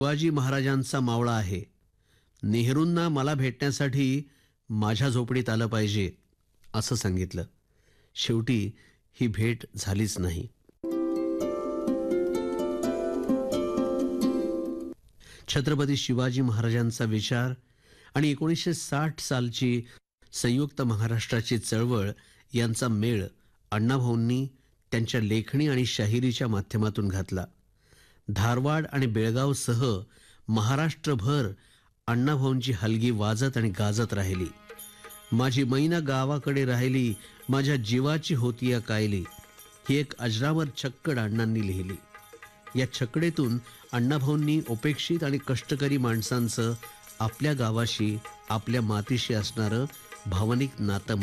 शिवाजी महाराजांचा मावळा आहे. नेहरूंना मला भेटण्यासाठी माझ्या झोपडीत आलं पाहिजे असं सांगितलं. शेवटी ही भेट झालीच नाही. छत्रपती शिवाजी महाराजांचा विचार आणि 1960 सालची संयुक्त महाराष्ट्राची चळवळ यांचा मेळ अण्णाभाऊंनी त्यांच्या लेखणी आणि शाहिरीच्या माध्यमातून घातला. धारवाड आणि बेळगावसह महाराष्ट्रभर अण्णाभाऊंची हलगी वाजत आणि गाजत राहिली. माझी मैना गावाकडे राहिली, माझ्या जीवाची होती या कायली, ही एक अजरामर छक्कड अण्णांनी लिहिली. या छकडेतून अण्णाभाऊंनी उपेक्षित आणि कष्टकरी माणसांचं आपल्या गावाशी, आपल्या मातीशी असणारं भावनिक नातं